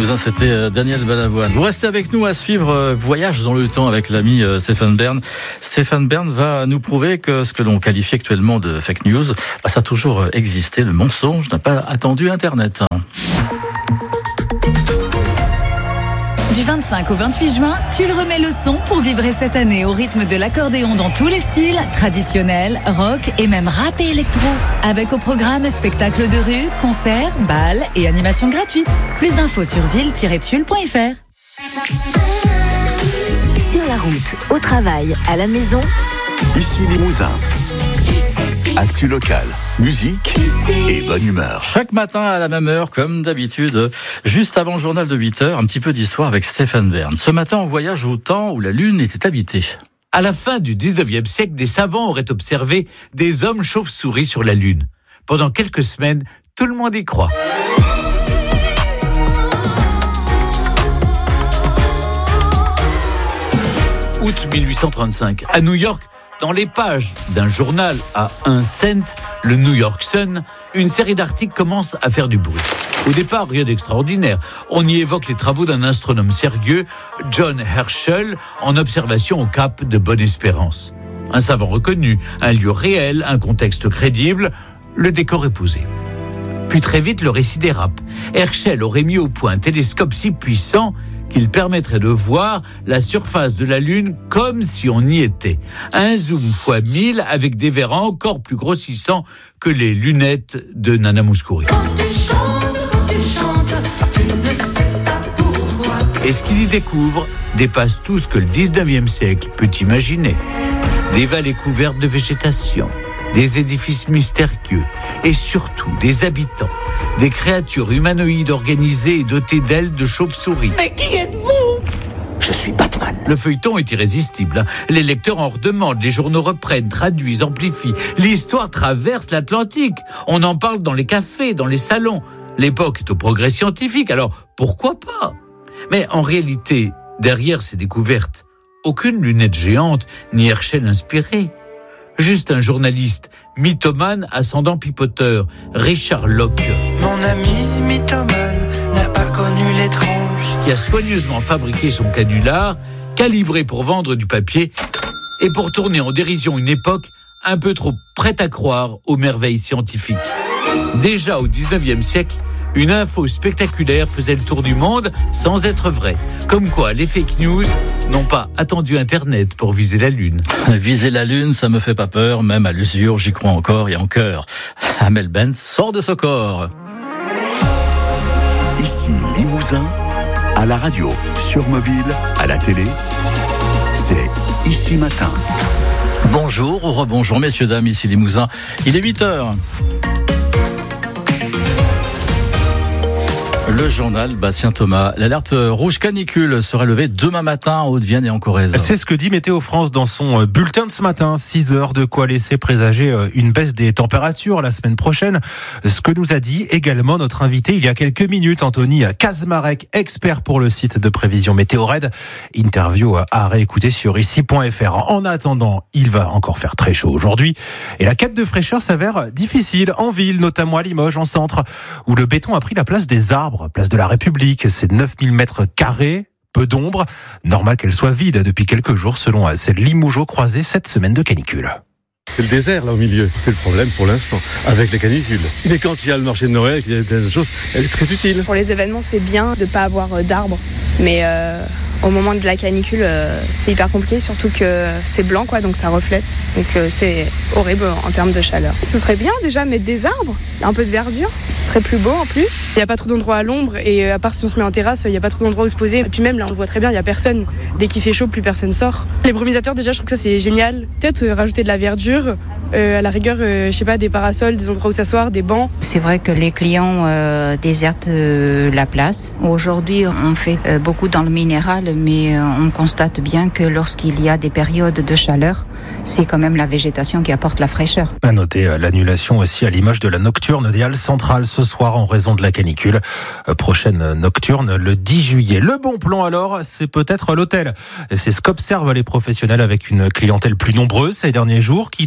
Limousin, c'était Daniel Balavoine. Vous restez avec nous à suivre Voyage dans le temps avec l'ami Stéphane Bern. Stéphane Bern va nous prouver que ce que l'on qualifie actuellement de fake news, ça a toujours existé. Le mensonge n'a pas attendu Internet. Du 25 au 28 juin, Tulle remet le son pour vibrer cette année au rythme de l'accordéon dans tous les styles, traditionnel, rock et même rap et électro. Avec au programme spectacles de rue, concerts, balles et animations gratuites. Plus d'infos sur ville-tulle.fr. Sur la route, au travail, à la maison. Ici Limousin. Actu locale, musique et bonne humeur. Chaque matin à la même heure, comme d'habitude, juste avant le journal de 8h, un petit peu d'histoire avec Stéphane Bern. Ce matin, on voyage au temps où la Lune était habitée. À la fin du 19e siècle, des savants auraient observé des hommes chauves-souris sur la Lune. Pendant quelques semaines, tout le monde y croit. Août 1835, à New York, dans les pages d'un journal à 1 cent, le New York Sun, une série d'articles commence à faire du bruit. Au départ, rien d'extraordinaire. On y évoque les travaux d'un astronome sérieux, John Herschel, en observation au cap de Bonne-Espérance. Un savant reconnu, un lieu réel, un contexte crédible, le décor est posé. Puis très vite, le récit dérape. Herschel aurait mis au point un télescope si puissant qu'il permettrait de voir la surface de la Lune comme si on y était. Un zoom x 1000 avec des verres encore plus grossissants que les lunettes de Nana Mouskouri. Et ce qu'il y découvre dépasse tout ce que le 19e siècle peut imaginer. Des vallées couvertes de végétation, des édifices mystérieux et surtout des habitants, des créatures humanoïdes organisées et dotées d'ailes de chauve-souris. Mais qui êtes-vous ? Je suis Batman. Le feuilleton est irrésistible. Les lecteurs en redemandent, les journaux reprennent, traduisent, amplifient. L'histoire traverse l'Atlantique. On en parle dans les cafés, dans les salons. L'époque est au progrès scientifique, alors pourquoi pas ? Mais en réalité, derrière ces découvertes, aucune lunette géante ni Herschel inspiré. Juste un journaliste mythomane ascendant pipoteur, Richard Locke. Mon ami mythomane n'a pas connu l'étrange. Qui a soigneusement fabriqué son canular, calibré pour vendre du papier et pour tourner en dérision une époque un peu trop prête à croire aux merveilles scientifiques. Déjà au 19e siècle, une info spectaculaire faisait le tour du monde sans être vraie. Comme quoi, les fake news n'ont pas attendu Internet pour viser la Lune. Viser la Lune, ça me fait pas peur, même à l'usure, j'y crois encore et en cœur. Amel Benz sort de ce corps. Ici Limousin, à la radio, sur mobile, à la télé, c'est Ici Matin. Bonjour ou rebonjour messieurs, dames, ici Limousin. Il est 8h. Le journal Bastien Thomas. L'alerte rouge canicule sera levée demain matin en Haute-Vienne et en Corrèze. C'est ce que dit Météo France dans son bulletin de ce matin. 6 heures, de quoi laisser présager une baisse des températures la semaine prochaine. Ce que nous a dit également notre invité il y a quelques minutes, Anthony Kazmarek, expert pour le site de prévision Météo Red. Interview à réécouter sur ici.fr. En attendant, il va encore faire très chaud aujourd'hui. Et la quête de fraîcheur s'avère difficile en ville, notamment à Limoges, en centre, où le béton a pris la place des arbres. Place de la République, c'est 9000 mètres carrés, peu d'ombre. Normal qu'elle soit vide depuis quelques jours, selon celle Limougeau croisée cette semaine de canicule. C'est le désert là au milieu, c'est le problème pour l'instant, avec les canicules. Mais quand il y a le marché de Noël, il y a plein de choses, elle est très utile. Pour les événements, c'est bien de ne pas avoir d'arbres, mais au moment de la canicule, c'est hyper compliqué, surtout que c'est blanc, quoi, donc ça reflète. Donc c'est horrible en termes de chaleur. Ce serait bien déjà mettre des arbres, un peu de verdure, ce serait plus beau en plus. Il n'y a pas trop d'endroits à l'ombre et à part si on se met en terrasse, il n'y a pas trop d'endroits où se poser. Et puis même là, on le voit très bien, il n'y a personne. Dès qu'il fait chaud, plus personne sort. Les brumisateurs, déjà, je trouve que ça c'est génial. Peut-être rajouter de la verdure, à la rigueur, je sais pas, des parasols, des endroits où s'asseoir, des bancs. C'est vrai que les clients désertent la place. Aujourd'hui, on fait beaucoup dans le minéral, mais on constate bien que lorsqu'il y a des périodes de chaleur, c'est quand même la végétation qui apporte la fraîcheur. À noter l'annulation aussi à Limoges de la nocturne des Halles centrales ce soir en raison de la canicule. Prochaine nocturne le 10 juillet. Le bon plan alors, c'est peut-être l'hôtel. C'est ce qu'observent les professionnels avec une clientèle plus nombreuse ces derniers jours qui troquent leur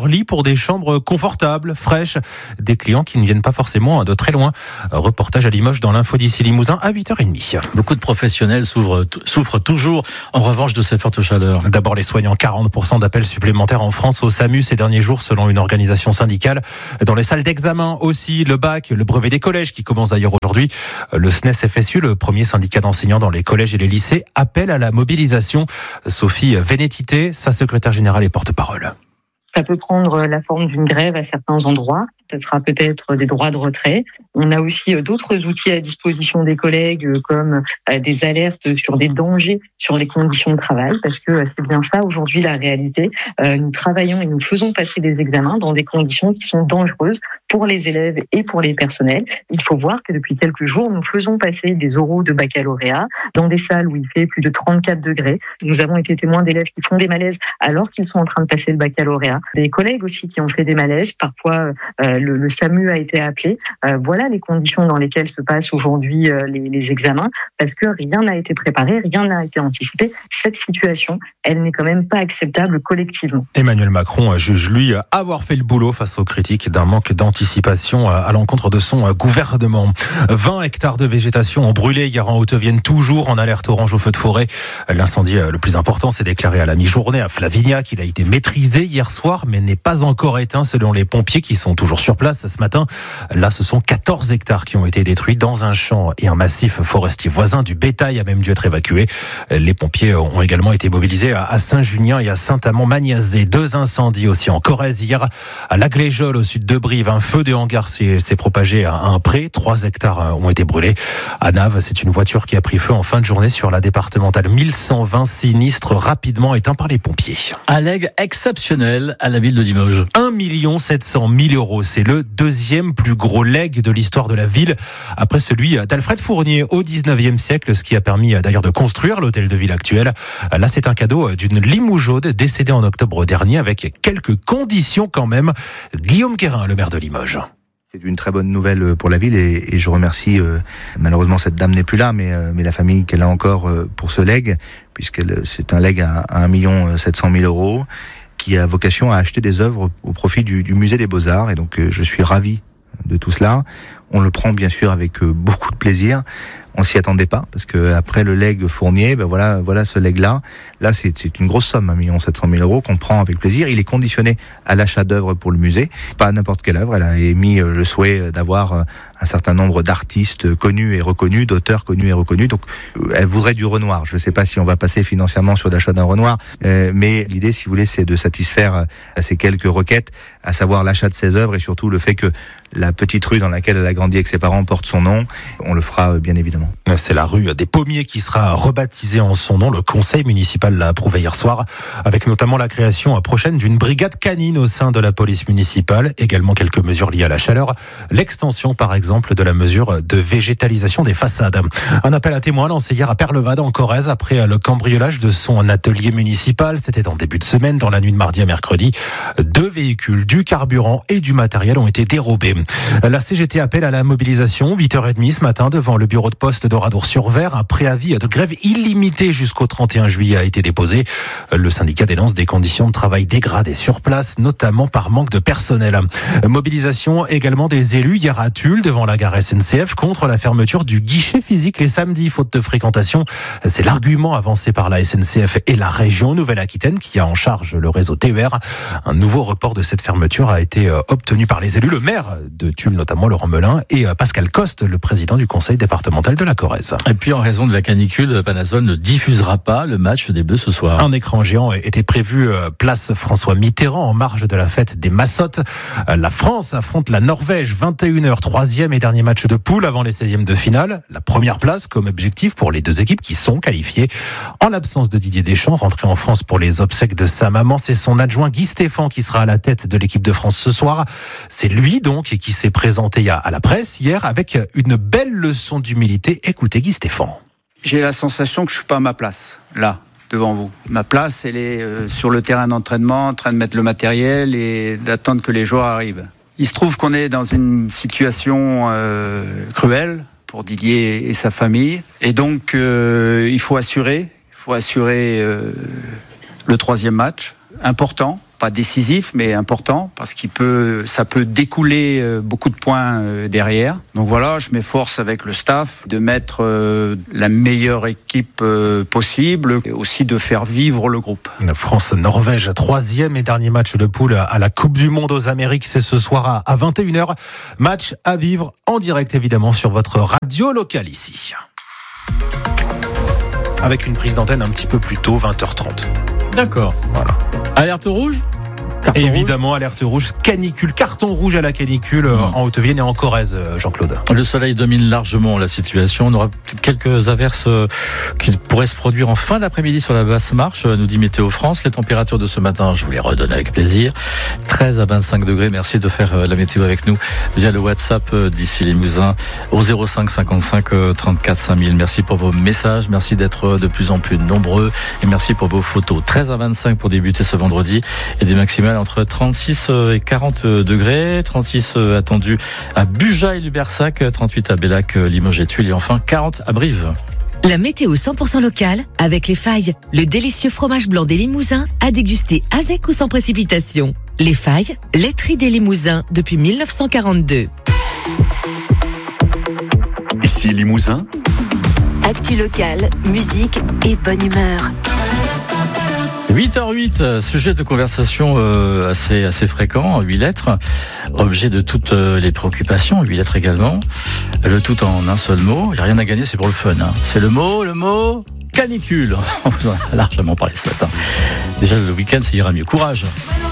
lits pour des chambres confortables, fraîches. Des clients qui ne viennent pas forcément de très loin. Reportage à Limoges dans l'info d'ici Limousin à 8h30. Beaucoup de professionnels souffrent toujours en revanche de ces fortes chaleurs. D'abord les soignants, 40% d'appels supplémentaires en France au SAMU ces derniers jours selon une organisation syndicale. Dans les salles d'examen aussi, le bac, le brevet des collèges qui commence d'ailleurs aujourd'hui. Le SNES-FSU, le premier syndicat d'enseignants dans les collèges et les lycées, appelle à la mobilisation. Sophie Vénétité, sa secrétaire générale et porte-parole. Ça peut prendre la forme d'une grève à certains endroits. Ça sera peut-être des droits de retrait. On a aussi d'autres outils à disposition des collègues, comme des alertes sur des dangers sur les conditions de travail, parce que c'est bien ça aujourd'hui la réalité. Nous travaillons et nous faisons passer des examens dans des conditions qui sont dangereuses pour les élèves et pour les personnels. Il faut voir que depuis quelques jours, nous faisons passer des oraux de baccalauréat dans des salles où il fait plus de 34 degrés. Nous avons été témoins d'élèves qui font des malaises alors qu'ils sont en train de passer le baccalauréat. Des collègues aussi qui ont fait des malaises. Parfois, le SAMU a été appelé. Voilà les conditions dans lesquelles se passent aujourd'hui les examens, parce que rien n'a été préparé, rien n'a été anticipé. Cette situation, elle n'est quand même pas acceptable collectivement. Emmanuel Macron juge, lui, avoir fait le boulot face aux critiques d'un manque d'anticipation à l'encontre de son gouvernement. 20 hectares de végétation ont brûlé hier en Haute-Vienne, toujours en alerte orange au feu de forêt. L'incendie le plus important s'est déclaré à la mi-journée à Flavignac. Il a été maîtrisé hier soir, mais n'est pas encore éteint selon les pompiers qui sont toujours sur place ce matin. Là, ce sont 14 hectares qui ont été détruits dans un champ et un massif forestier voisin. Du bétail a même dû être évacué. Les pompiers ont également été mobilisés à Saint-Junien et à Saint-Amand-Magnazé. 2 incendies aussi en Corrèze hier. À Lagléjol, au sud de Brive, un feu de hangar s'est propagé à un pré. 3 hectares ont été brûlés. À Naves, c'est une voiture qui a pris feu en fin de journée sur la départementale 1120. Sinistre rapidement éteint par les pompiers. Un legs exceptionnel à la ville de Limoges. 1 700 000 €. C'est le deuxième plus gros legs de l'histoire de la ville, après celui d'Alfred Fournier au 19e siècle, ce qui a permis d'ailleurs de construire l'hôtel de ville actuel. Là, c'est un cadeau d'une Limougeaude décédée en octobre dernier, avec quelques conditions quand même. Guillaume Guérin, le maire de Limoges. C'est une très bonne nouvelle pour la ville et je remercie, malheureusement cette dame n'est plus là, mais la famille qu'elle a encore pour ce legs, puisque c'est un legs à 1 700 000 € qui a vocation à acheter des œuvres au profit du musée des Beaux-Arts. Et donc je suis ravi de tout cela. On le prend bien sûr avec beaucoup de plaisir. On s'y attendait pas, parce que après le legs Fournier, voilà ce legs-là. Là, c'est une grosse somme, 1 700 000 € qu'on prend avec plaisir. Il est conditionné à l'achat d'œuvres pour le musée. Pas n'importe quelle œuvre. Elle a émis le souhait d'avoir un certain nombre d'artistes connus et reconnus, d'auteurs connus et reconnus. Donc, elle voudrait du Renoir. Je ne sais pas si on va passer financièrement sur l'achat d'un Renoir, mais l'idée, si vous voulez, c'est de satisfaire ces quelques requêtes, à savoir l'achat de ces œuvres et surtout le fait que la petite rue dans laquelle elle a grandi avec ses parents porte son nom. On le fera bien évidemment. C'est la rue des Pommiers qui sera rebaptisée en son nom. Le conseil municipal l'a approuvé hier soir, avec notamment la création prochaine d'une brigade canine au sein de la police municipale. Également quelques mesures liées à la chaleur. L'extension, par exemple, de la mesure de végétalisation des façades. Un appel à témoins lancé hier à Perlevade en Corrèze après le cambriolage de son atelier municipal. C'était en début de semaine, dans la nuit de mardi à mercredi. 2 véhicules, du carburant et du matériel ont été dérobés. La CGT appelle à la mobilisation, 8h30 ce matin, devant le bureau de poste d'Oradour-sur-Ver. Un préavis de grève illimité jusqu'au 31 juillet a été déposé. Le syndicat dénonce des conditions de travail dégradées sur place, notamment par manque de personnel. Mobilisation également des élus hier à Tulle, devant la gare SNCF, contre la fermeture du guichet physique les samedis, faute de fréquentation. C'est l'argument avancé par la SNCF et la région Nouvelle-Aquitaine, qui a en charge le réseau TER. Un nouveau report de cette fermeture a été obtenu par les élus. Le maire de Tulle, notamment Laurent Melin, et Pascal Coste, le président du conseil départemental de la Corrèze. Et puis, en raison de la canicule, Panazol ne diffusera pas le match des Bleus ce soir. Un écran géant était prévu place François Mitterrand, en marge de la fête des Massottes. La France affronte la Norvège, 21h, 3e et dernier match de poule avant les 16e de finale. La première place comme objectif pour les 2 équipes qui sont qualifiées. En l'absence de Didier Deschamps, rentré en France pour les obsèques de sa maman, c'est son adjoint Guy Stéphane qui sera à la tête de l'équipe de France ce soir. C'est lui donc qui s'est présenté à la presse hier avec une belle leçon d'humilité. Écoutez Guy Stéphane. J'ai la sensation que je suis pas à ma place, là, devant vous. Ma place, elle est sur le terrain d'entraînement, en train de mettre le matériel et d'attendre que les joueurs arrivent. Il se trouve qu'on est dans une situation cruelle pour Didier et sa famille. Et donc, il faut assurer le 3e match, important, pas décisif, mais important, parce ça peut découler beaucoup de points derrière. Donc voilà, je m'efforce avec le staff de mettre la meilleure équipe possible, et aussi de faire vivre le groupe. France-Norvège, 3e et dernier match de poule à la Coupe du Monde aux Amériques, c'est ce soir à 21h. Match à vivre en direct évidemment sur votre radio locale ici. Avec une prise d'antenne un petit peu plus tôt, 20h30. D'accord. Voilà. Alerte rouge ? Carton évidemment, rouge. Alerte rouge, canicule, carton rouge à la canicule en Haute-Vienne et en Corrèze, Jean-Claude. Le soleil domine largement la situation. On aura quelques averses qui pourraient se produire en fin d'après-midi sur la basse marche, nous dit Météo France. Les températures de ce matin, je vous les redonne avec plaisir. 13 à 25 degrés. Merci de faire la météo avec nous via le WhatsApp d'ici Limousin au 05 55 34 5000. Merci pour vos messages. Merci d'être de plus en plus nombreux et merci pour vos photos. 13 à 25 pour débuter ce vendredi et des maximales entre 36 et 40 degrés, 36 attendus à Buja-et-Lubersac, 38 à Bellac, Limoges et Tulle et enfin 40 à Brive. La météo 100% locale avec Les Failles, le délicieux fromage blanc des Limousins à déguster avec ou sans précipitation. Les Failles, laiterie des Limousins depuis 1942. Ici Limousin. Actu locale, musique et bonne humeur. 8h08, sujet de conversation assez fréquent, 8 lettres, objet de toutes les préoccupations, 8 lettres également, le tout en un seul mot, il n'y a rien à gagner, c'est pour le fun. Hein. C'est le mot canicule, on vous en a largement parlé ce matin. Déjà le week-end, ça ira mieux, courage.